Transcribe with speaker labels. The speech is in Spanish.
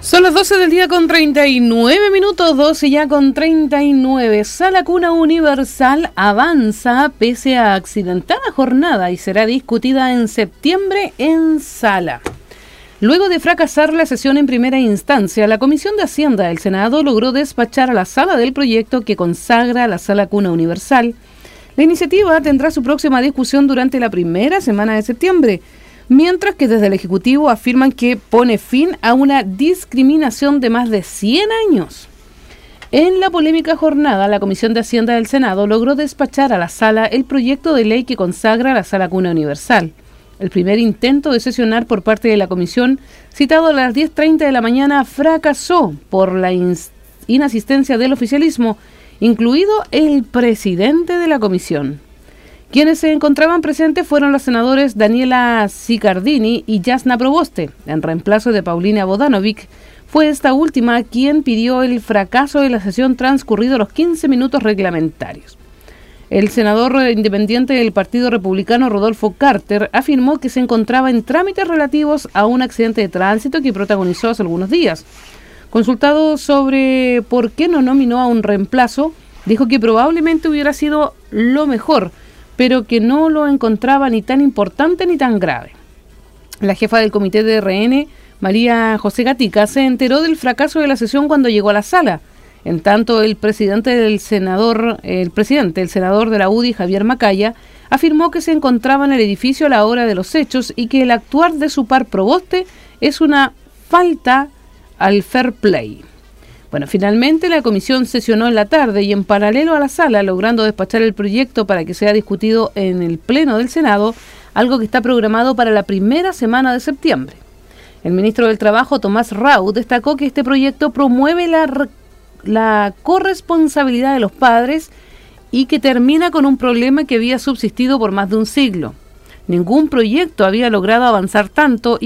Speaker 1: Son las 12 del día con 39 minutos, 12 ya con 39. Sala Cuna Universal avanza pese a accidentada jornada y será discutida en septiembre en sala. Luego de fracasar la sesión en primera instancia, la Comisión de Hacienda del Senado logró despachar a la sala del proyecto que consagra la Sala Cuna Universal. La iniciativa tendrá su próxima discusión durante la primera semana de septiembre, mientras que desde el Ejecutivo afirman que pone fin a una discriminación de más de 100 años. En la polémica jornada, la Comisión de Hacienda del Senado logró despachar a la sala el proyecto de ley que consagra la Sala Cuna Universal. El primer intento de sesionar por parte de la comisión, citado a las 10:30 de la mañana, fracasó por la inasistencia del oficialismo, incluido el presidente de la comisión. Quienes se encontraban presentes fueron los senadores Daniela Sicardini y Jasna Proboste, en reemplazo de Paulina Bodanovic. Fue esta última quien pidió el fracaso de la sesión transcurridos los 15 minutos reglamentarios. El senador independiente del Partido Republicano, Rodolfo Carter, afirmó que se encontraba en trámites relativos a un accidente de tránsito que protagonizó hace algunos días. Consultado sobre por qué no nominó a un reemplazo, dijo que probablemente hubiera sido lo mejor, pero que no lo encontraba ni tan importante ni tan grave. La jefa del comité de RN, María José Gatica, se enteró del fracaso de la sesión cuando llegó a la sala. En tanto, el presidente, el senador de la UDI, Javier Macaya, afirmó que se encontraba en el edificio a la hora de los hechos y que el actuar de su par Proboste es una falta al fair play. Bueno, finalmente la comisión sesionó en la tarde y en paralelo a la sala, logrando despachar el proyecto para que sea discutido en el Pleno del Senado, algo que está programado para la primera semana de septiembre. El ministro del Trabajo, Tomás Rau, destacó que este proyecto promueve la corresponsabilidad de los padres y que termina con un problema que había subsistido por más de un siglo. Ningún proyecto había logrado avanzar tanto